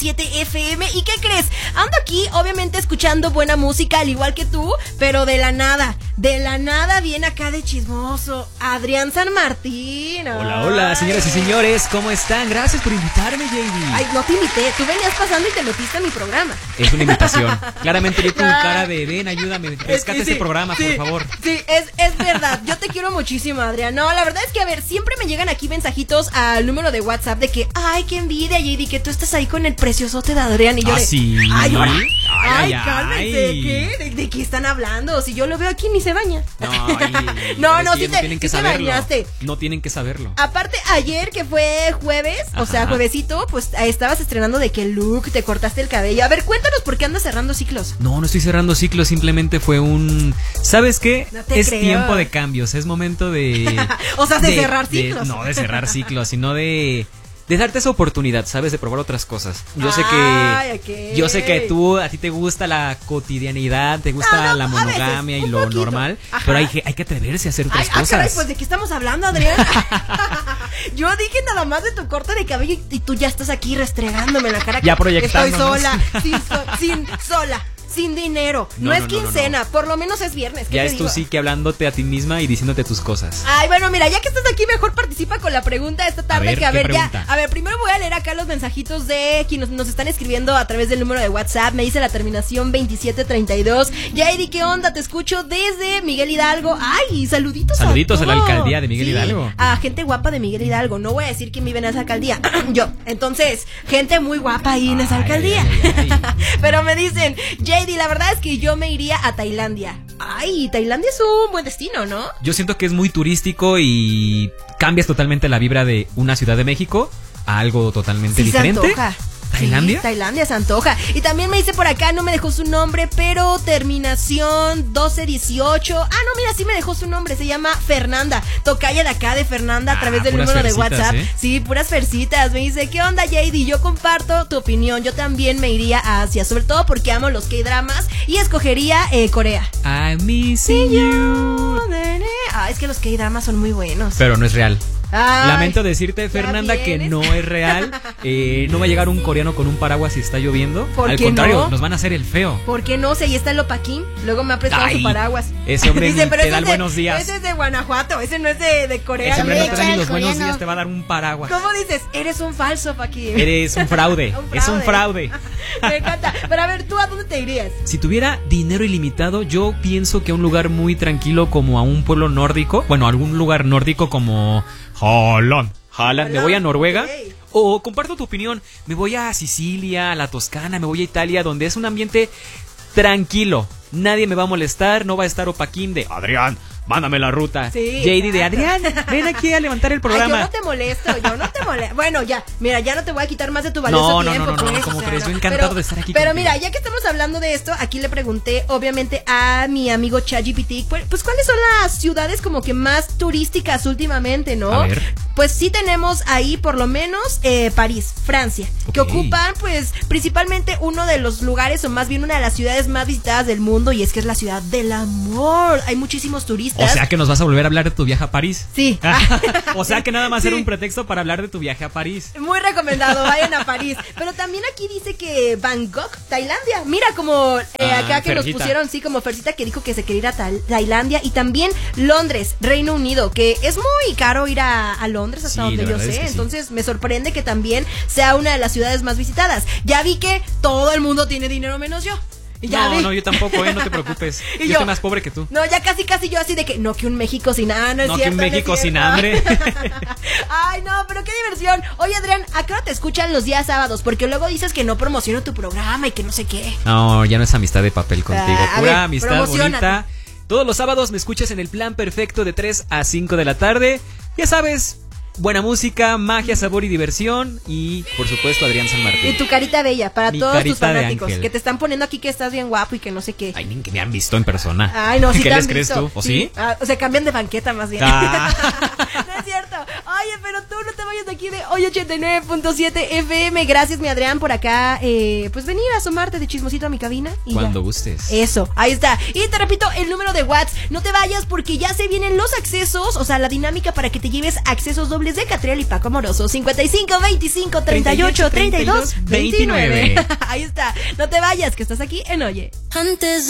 97.7 FM. ¿Y qué crees? Ando aquí, obviamente, escuchando buena música, al igual que tú, pero de la nada viene acá de chismoso Adrián San Martín. Hola, hola, señoras y señores, ¿cómo están? Gracias por invitarme, JD. Ay, no te invité, tú venías pasando y te metiste a mi programa. Es una invitación. Claramente yo con cara de ven, ayúdame, rescata ese programa, por favor. Sí, es verdad, yo te quiero muchísimo, Adrián. No, la verdad es que, a ver, siempre me llegan aquí mensajitos al número de WhatsApp de que, ay, qué envidia, JD, que tú estás ahí con el preciosote de Adrián. Y yo ¿sí? Ay, cálmense, ¿qué? ¿De qué están hablando? Si yo lo veo aquí ni se baña. No, sí te bañaste. No tienen que saberlo. Aparte, ayer que fue jueves, o sea, juevesito, pues estabas estrenando de qué look, te cortaste el cabello. A ver, cuéntanos por qué andas cerrando ciclos. No estoy cerrando ciclos, simplemente fue un... ¿Sabes qué? No te es creo. Tiempo de cambios, es momento de... O sea, de cerrar ciclos. No de cerrar ciclos, sino de darte esa oportunidad, ¿sabes? De probar otras cosas. Yo sé que a ti te gusta la cotidianidad, te gusta la monogamia y lo normal, pero hay que atreverse a hacer otras cosas. Caray, pues ¿de qué estamos hablando, Adrián? Yo dije nada más de tu corte de cabello y tú ya estás aquí restregándome en la cara. Ya proyectándonos. Estoy sola. Sin dinero, no es quincena, por lo menos es viernes. Ya es tú sí que hablándote a ti misma y diciéndote tus cosas. Ay, bueno, mira, ya que estás aquí, mejor participa con la pregunta esta tarde. A ver, primero voy a leer acá los mensajitos de quienes nos están escribiendo a través del número de WhatsApp. Me dice la terminación 2732. Yairi, ¿qué onda? Te escucho desde Miguel Hidalgo. Ay, saluditos a la alcaldía de Miguel Hidalgo. A gente guapa de Miguel Hidalgo. No voy a decir quién vive en esa alcaldía. Yo. Entonces, gente muy guapa ahí en esa alcaldía. Pero me dicen, JD, la verdad es que yo me iría a Tailandia. Ay, Tailandia es un buen destino, ¿no? Yo siento que es muy turístico y cambias totalmente la vibra de una Ciudad de México a algo totalmente diferente. Se antoja. ¿Tailandia? Sí, Tailandia se antoja. Y también me dice por acá, no me dejó su nombre, pero terminación 1218. No, mira, sí me dejó su nombre, se llama Fernanda. Tocaya de acá de Fernanda a través del número de WhatsApp. Sí, puras fercitas. Me dice, ¿qué onda, JD? Yo comparto tu opinión. Yo también me iría a Asia, sobre todo porque amo los K-dramas y escogería Corea. I'm missing you. Es que los K-dramas son muy buenos. Pero no es real. Ay, lamento decirte, Fernanda, que no es real. No va a llegar un coreano con un paraguas si está lloviendo. Al contrario, nos van a hacer el feo. ¿Por qué no? Si ahí está el Opaquín, luego me ha prestado su paraguas. Ese hombre dice, te da el buenos días. Ese es de Guanajuato, ese no es de Corea. Ese hombre no te da ni los buenos días, te va a dar un paraguas. ¿Cómo dices? Eres un falso, Opaquín. Eres un fraude. Es un fraude. Me encanta. Pero a ver, ¿tú a dónde te irías? Si tuviera dinero ilimitado, yo pienso que a un lugar muy tranquilo como a un pueblo nórdico. Bueno, a algún lugar nórdico como Holland. Me voy a Noruega. O comparto tu opinión, me voy a Sicilia, a la Toscana, me voy a Italia, donde es un ambiente tranquilo. Nadie me va a molestar, no va a estar Opaquín de Adrián, mándame la ruta. Sí, JD de Adrián, ven aquí a levantar el programa. Yo no te molesto. Bueno, ya, mira, ya no te voy a quitar más de tu valioso tiempo. No, como crees, yo encantado de estar aquí Pero contigo. mira, ya que estamos hablando de esto, aquí le pregunté, obviamente, a mi amigo ChatGPT, pues cuáles son las ciudades como que más turísticas últimamente, ¿no? A ver. Pues sí tenemos ahí por lo menos París, Francia, que ocupan pues principalmente uno de los lugares o más bien una de las ciudades más visitadas del mundo, y es que es la ciudad del amor. Hay muchísimos turistas. O sea que nos vas a volver a hablar de tu viaje a París. Sí. O sea que nada más era un pretexto para hablar de tu viaje a París. Muy recomendado, vayan a París. Pero también aquí dice que Bangkok, Tailandia. Mira como acá que Fercita. Nos pusieron, sí, como Fercita que dijo que se quería ir a Tailandia. Y también Londres, Reino Unido, que es muy caro ir a Londres hasta donde yo sé. Entonces me sorprende que también sea una de las ciudades más visitadas. Ya vi que todo el mundo tiene dinero menos yo. No, yo tampoco, no te preocupes. Yo estoy más pobre que tú. No, ya casi yo así de que no, que un México sin nada, no es cierto. Que un México sin hambre. Ay, no, pero qué diversión. Oye, Adrián, ¿a qué hora te escuchan los días sábados? Porque luego dices que no promociono tu programa y que no sé qué. No, ya no es amistad de papel contigo. Pura amistad bonita. Todos los sábados me escuchas en el plan perfecto de 3 a 5 de la tarde. Ya sabes, buena música, magia, sabor y diversión. Y, por supuesto, Adrián San Martín. Y tu carita bella para todos tus fanáticos que te están poniendo aquí que estás bien guapo y que no sé qué. Ay, ni que me han visto en persona. Ay, no, sí. ¿Qué les crees tú? ¿O sí? O sea, cambian de banqueta más bien. No es cierto. Oye, pero tú no te vayas aquí de hoy 89.7 FM. Gracias, mi Adrián, por acá, pues venir a asomarte de chismosito a mi cabina. Y cuando gustes. Eso, ahí está. Y te repito el número de WhatsApp. No te vayas porque ya se vienen los accesos, o sea, la dinámica para que te lleves accesos dobles de Catriel y Paco Amoroso. 55 25 38 32 29. Ahí está. No te vayas, que estás aquí en Oye. Antes